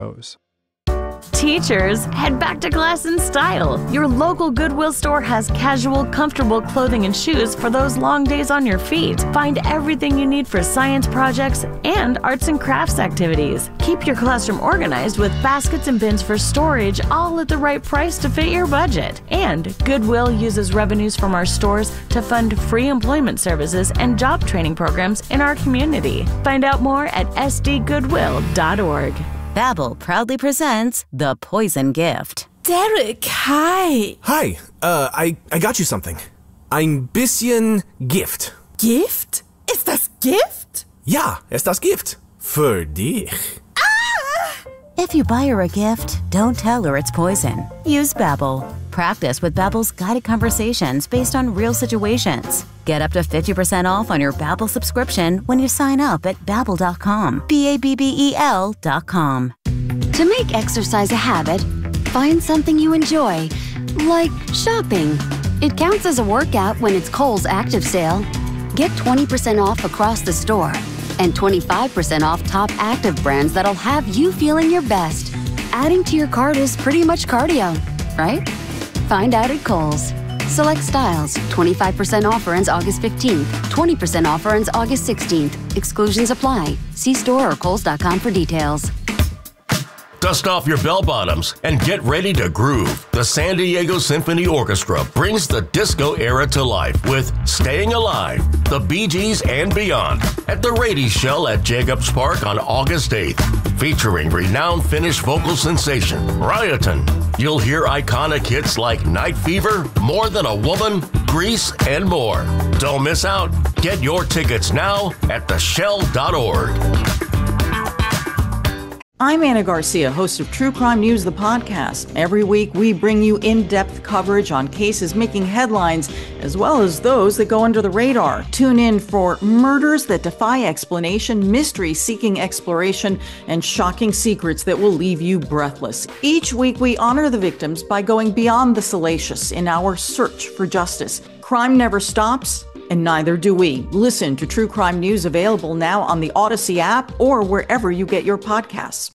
Teachers, head back to class in style. Your local Goodwill store has casual, comfortable clothing and shoes for those long days on your feet. Find everything you need for science projects and arts and crafts activities. Keep your classroom organized with baskets and bins for storage, all at the right price to fit your budget. And Goodwill uses revenues from our stores to fund free employment services and job training programs in our community. Find out more at sdgoodwill.org. Babbel proudly presents The Poison Gift. Derek, hi. Hi, I got you something. Ein bisschen Gift. Gift? Ist das Gift? Ja, ist das Gift. Für dich. If you buy her a gift, don't tell her it's poison. Use Babbel. Practice with Babbel's guided conversations based on real situations. Get up to 50% off on your Babbel subscription when you sign up at Babbel.com. Babbel.com. To make exercise a habit, find something you enjoy, like shopping. It counts as a workout when it's Kohl's Active Sale. Get 20% off across the store and 25% off top active brands that'll have you feeling your best. Adding to your cart is pretty much cardio, right? Find out at Kohl's. Select styles. 25% offer ends August 15th. 20% offer ends August 16th. Exclusions apply. See store or kohls.com for details. Dust off your bell bottoms and get ready to groove. The San Diego Symphony Orchestra brings the disco era to life with Staying Alive, the Bee Gees and Beyond at the Rady Shell at Jacobs Park on August 8th. Featuring renowned Finnish vocal sensation, Ryoton. You'll hear iconic hits like Night Fever, More Than a Woman, Grease, and more. Don't miss out. Get your tickets now at theshell.org. I'm Anna Garcia, host of True Crime News, the podcast. Every week, we bring you in-depth coverage on cases making headlines, as well as those that go under the radar. Tune in for murders that defy explanation, mysteries seeking exploration, and shocking secrets that will leave you breathless. Each week, we honor the victims by going beyond the salacious in our search for justice. Crime never stops, and neither do we. Listen to True Crime News, available now on the Odyssey app or wherever you get your podcasts.